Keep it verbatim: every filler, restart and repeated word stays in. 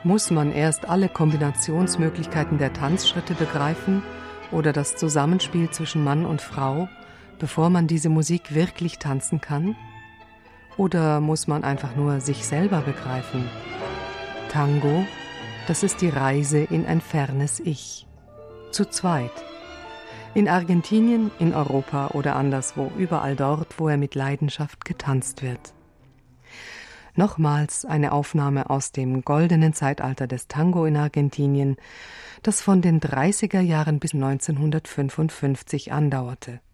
Muss man erst alle Kombinationsmöglichkeiten der Tanzschritte begreifen oder das Zusammenspiel zwischen Mann und Frau, bevor man diese Musik wirklich tanzen kann? Oder muss man einfach nur sich selber begreifen? Tango, das ist die Reise in ein fernes Ich. Zu zweit. In Argentinien, in Europa oder anderswo, überall dort, wo er mit Leidenschaft getanzt wird. Nochmals eine Aufnahme aus dem goldenen Zeitalter des Tango in Argentinien, das von den dreißiger Jahren bis neunzehnhundertfünfundfünfzig andauerte.